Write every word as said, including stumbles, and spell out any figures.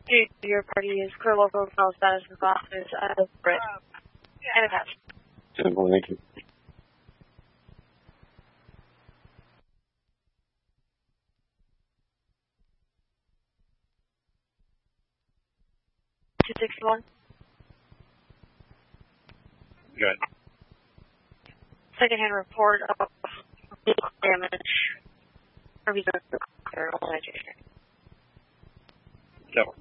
Due to your party is clear local call status of office as Brit. And attached. Simple, thank you. two sixty-one. Good. Second-hand report of damage. Or we don't clear all education. So.